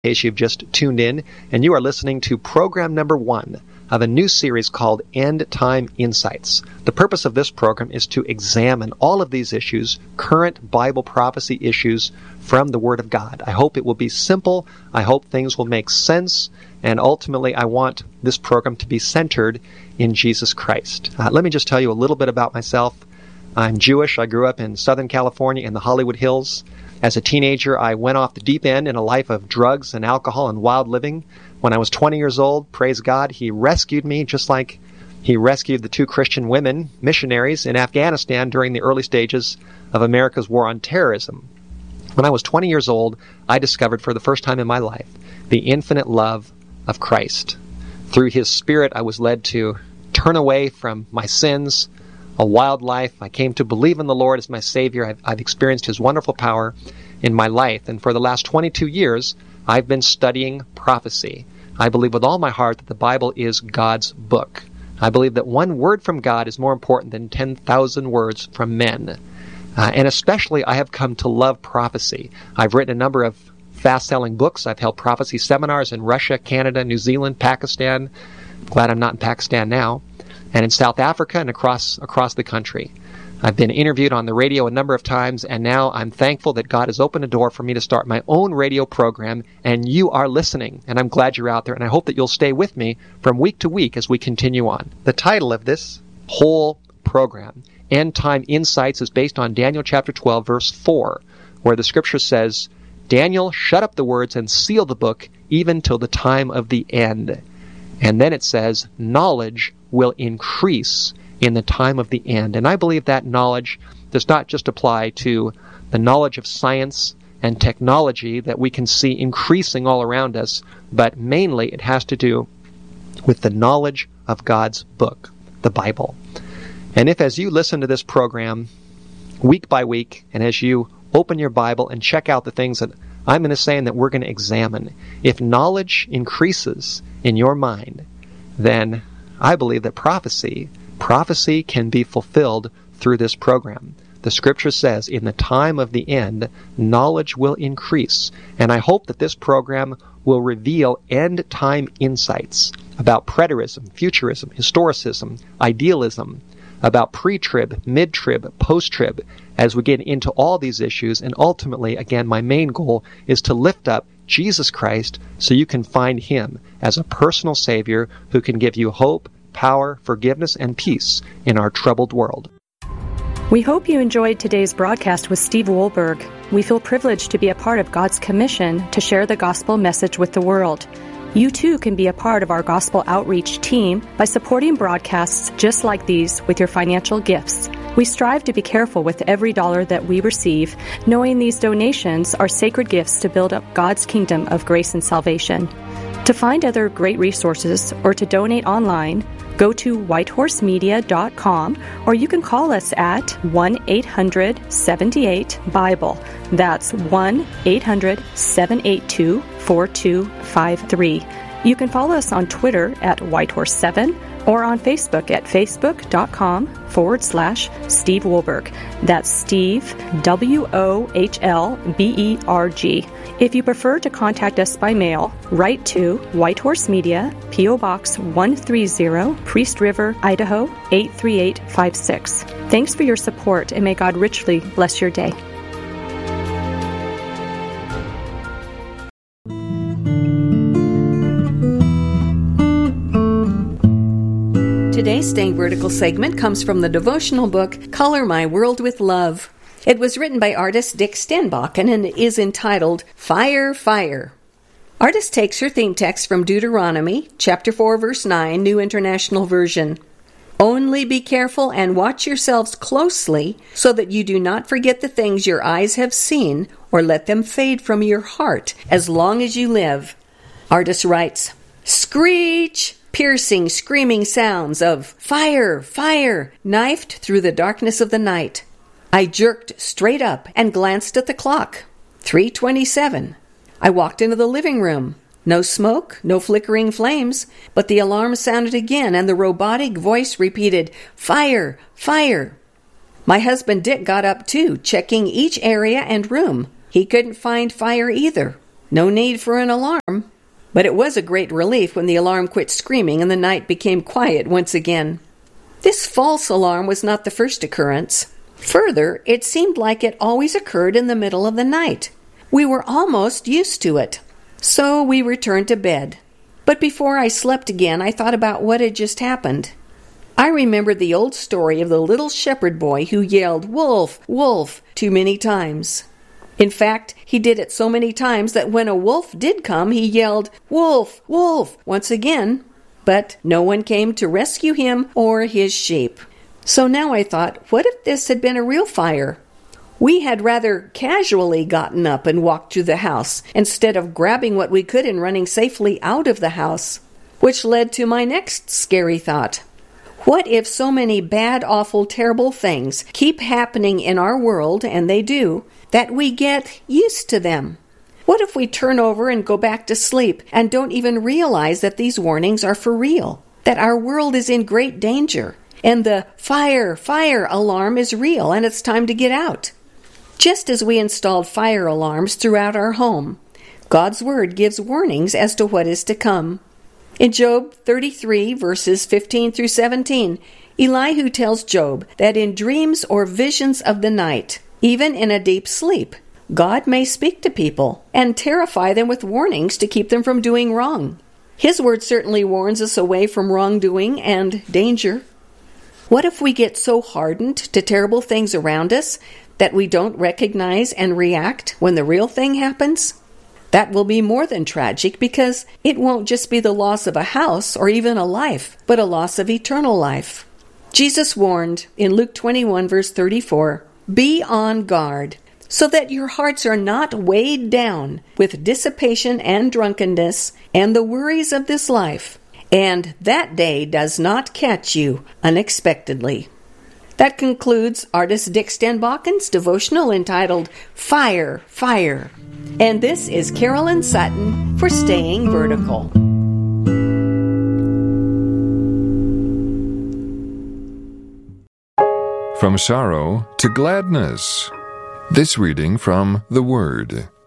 In case you've just tuned in, and you are listening to program number 1 of a new series called End Time Insights. The purpose of this program is to examine all of these issues, current Bible prophecy issues from the Word of God. I hope it will be simple. I hope things will make sense. And ultimately, I want this program to be centered in Jesus Christ. Let me just tell you a little bit about myself. I'm Jewish. I grew up in Southern California in the Hollywood Hills. As a teenager, I went off the deep end in a life of drugs and alcohol and wild living. When I was 20 years old, praise God, He rescued me just like He rescued the 2 Christian women, missionaries in Afghanistan during the early stages of America's war on terrorism. When I was 20 years old, I discovered for the first time in my life the infinite love of Christ. Through His Spirit, I was led to turn away from my sins, a wild life. I came to believe in the Lord as my Savior. I've experienced His wonderful power in my life. And for the last 22 years, I've been studying prophecy. I believe with all my heart that the Bible is God's book. I believe that one word from God is more important than 10,000 words from men. And especially, I have come to love prophecy. I've written a number of fast-selling books. I've held prophecy seminars in Russia, Canada, New Zealand, Pakistan. Glad I'm not in Pakistan now. And in South Africa and across the country. I've been interviewed on the radio a number of times, and now I'm thankful that God has opened a door for me to start my own radio program, and you are listening, and I'm glad you're out there, and I hope that you'll stay with me from week to week as we continue on. The title of this whole program, End Time Insights, is based on Daniel chapter 12, verse 4, where the scripture says, Daniel, shut up the words and seal the book even till the time of the end. And then it says, knowledge will increase in the time of the end. And I believe that knowledge does not just apply to the knowledge of science and technology that we can see increasing all around us, but mainly it has to do with the knowledge of God's book, the Bible. And if as you listen to this program week by week, and as you open your Bible and check out the things that I'm going to say and that we're going to examine, if knowledge increases in your mind, then I believe that prophecy can be fulfilled through this program. The scripture says, in the time of the end, knowledge will increase. And I hope that this program will reveal end-time insights about preterism, futurism, historicism, idealism, about pre-trib, mid-trib, post-trib, as we get into all these issues. And ultimately, again, my main goal is to lift up Jesus Christ so you can find Him as a personal Savior who can give you hope, power, forgiveness, and peace in our troubled world. We hope you enjoyed today's broadcast with Steve Wohlberg. We feel privileged to be a part of God's commission to share the gospel message with the world. You too can be a part of our gospel outreach team by supporting broadcasts just like these with your financial gifts. We strive to be careful with every dollar that we receive, knowing these donations are sacred gifts to build up God's kingdom of grace and salvation. To find other great resources or to donate online, go to whitehorsemedia.com, or you can call us at 1-800-78-BIBLE. That's 1-800-782-4253. You can follow us on Twitter at Whitehorse7 or on Facebook at facebook.com/Steve Wohlberg. That's Steve, Wohlberg. If you prefer to contact us by mail, write to White Horse Media, P.O. Box 130, Priest River, Idaho 83856. Thanks for your support, and may God richly bless your day. Today's Staying Vertical segment comes from the devotional book, Color My World with Love. It was written by artist Dick Stenbakken and is entitled Fire, Fire. Artist takes her theme text from Deuteronomy, chapter 4, verse 9, New International Version. Only be careful and watch yourselves closely so that you do not forget the things your eyes have seen or let them fade from your heart as long as you live. Artist writes, Screech! Piercing, screaming sounds of fire, fire, knifed through the darkness of the night. I jerked straight up and glanced at the clock. 3:27. I walked into the living room. No smoke, no flickering flames, but the alarm sounded again and the robotic voice repeated, fire, fire. My husband Dick got up too, checking each area and room. He couldn't find fire either. No need for an alarm. But it was a great relief when the alarm quit screaming and the night became quiet once again. This false alarm was not the first occurrence. Further, it seemed like it always occurred in the middle of the night. We were almost used to it. So we returned to bed. But before I slept again, I thought about what had just happened. I remembered the old story of the little shepherd boy who yelled, "Wolf, wolf," too many times. In fact, he did it so many times that when a wolf did come, he yelled, "Wolf, wolf," once again. But no one came to rescue him or his sheep. So now I thought, what if this had been a real fire? We had rather casually gotten up and walked through the house, instead of grabbing what we could and running safely out of the house. Which led to my next scary thought. What if so many bad, awful, terrible things keep happening in our world, and they do, that we get used to them? What if we turn over and go back to sleep and don't even realize that these warnings are for real, that our world is in great danger, and the fire, fire alarm is real and it's time to get out? Just as we installed fire alarms throughout our home, God's Word gives warnings as to what is to come. In Job 33, verses 15 through 17, Elihu tells Job that in dreams or visions of the night, even in a deep sleep, God may speak to people and terrify them with warnings to keep them from doing wrong. His Word certainly warns us away from wrongdoing and danger. What if we get so hardened to terrible things around us that we don't recognize and react when the real thing happens? That will be more than tragic, because it won't just be the loss of a house or even a life, but a loss of eternal life. Jesus warned in Luke 21, verse 34, "Be on guard, so that your hearts are not weighed down with dissipation and drunkenness and the worries of this life, and that day does not catch you unexpectedly." That concludes artist Dick Stenbocken's devotional entitled Fire, Fire. And this is Carolyn Sutton for Staying Vertical. From sorrow to gladness. This reading from The Word.